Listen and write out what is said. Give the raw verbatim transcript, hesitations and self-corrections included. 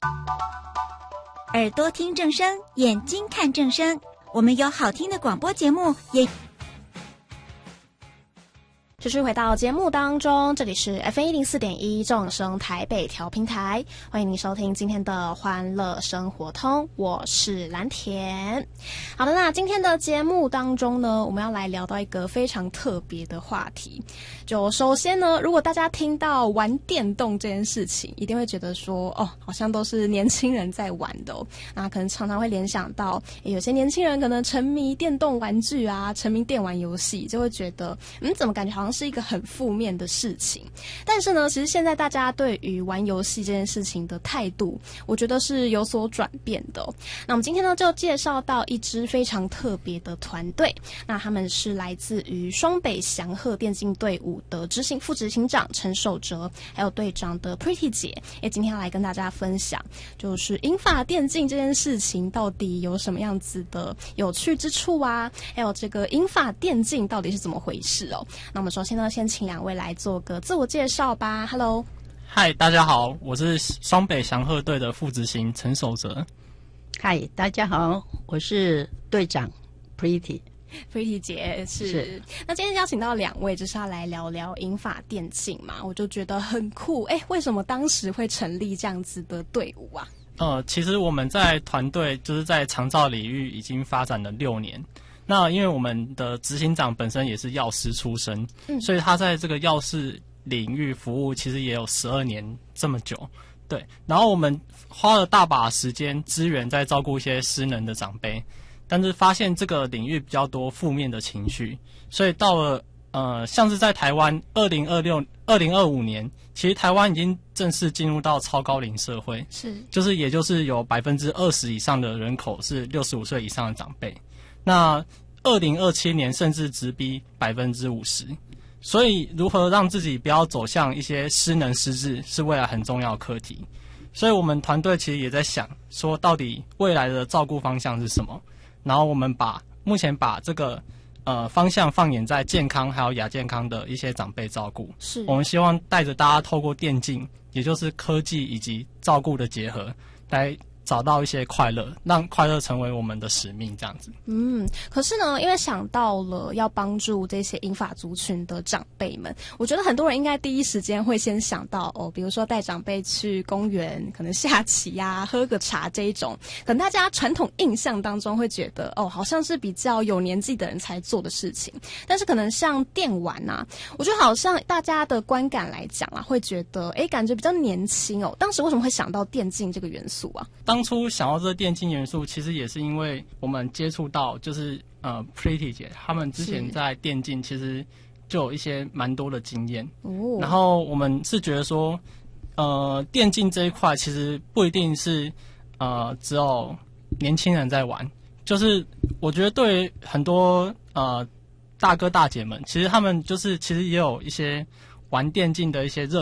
耳朵听正声，眼睛看正声，我们有好听的广播节目，也继续回到节目当中，这里是 F M 一零四点一正声台北调频台，欢迎您收听今天的欢乐生活通，我是蓝田。好的，那今天的节目当中呢，我们要来聊到一个非常特别的话题。就首先呢，如果大家听到玩电动这件事情，一定会觉得说，哦，好像都是年轻人在玩的哦。那可能常常会联想到，有些年轻人可能沉迷电动玩具啊，沉迷电玩游戏，就会觉得，嗯，怎么感觉好像是一个很负面的事情。但是呢，其实现在大家对于玩游戏这件事情的态度，我觉得是有所转变的哦。那我们今天呢，就介绍到一支非常特别的团队，那他们是来自于双北祥鹤电竞队伍的执行副执行长陈守哲，还有队长的 Pretty 姐，也今天要来跟大家分享，就是英法电竞这件事情到底有什么样子的有趣之处啊，还有这个英法电竞到底是怎么回事哦。那我们首先呢，先请两位来做个自我介绍吧。Hello， 嗨，大家好，我是双北祥鹤队的副执行陈守哲。 嗨，大家好，我是队长 Pretty。Pretty 姐是, 是那今天邀请到两位就是要来聊聊英法电竞嘛，我就觉得很酷。哎，为什么当时会成立这样子的队伍啊？ 呃，其实我们在团队就是在长照领域已经发展了六年。那因为我们的执行长本身也是药师出身，嗯，所以他在这个药师领域服务其实也有十二年这么久。对，然后我们花了大把时间资源在照顾一些失能的长辈，但是发现这个领域比较多负面的情绪，所以到了呃，像是在台湾二零二六、二零二五年，其实台湾已经正式进入到超高龄社会， 是，就是也就是有百分之二十以上的人口是六十五岁以上的长辈，那二零二七年甚至直逼百分之五十。所以如何让自己不要走向一些失能失智是未来很重要的课题，所以我们团队其实也在想说到底未来的照顾方向是什么，然后我们把目前把这个呃方向放眼在健康还有亚健康的一些长辈照顾，是我们希望带着大家透过电竞，也就是科技以及照顾的结合，来找到一些快乐，让快乐成为我们的使命，这样子。 嗯，可是呢，因为想到了要帮助这些英法族群的长辈们，我觉得很多人应该第一时间会先想到哦，比如说带长辈去公园，可能下棋呀、啊、喝个茶这一种，可能大家传统印象当中会觉得哦，好像是比较有年纪的人才做的事情。但是可能像电玩啊，我觉得好像大家的观感来讲啊，会觉得哎，感觉比较年轻哦。当时为什么会想到电竞这个元素啊？ 当初想要这个电竞元素，其实也是因为我们接触到，就是呃 Pretty 姐他们之前在电竞其实就有一些蛮多的经验，哦，然后我们是觉得说，呃，电竞这一块其实不一定是呃只有年轻人在玩，就是我觉得对很多呃大哥大姐们，其实他们就是其实也有一些玩电竞的一些热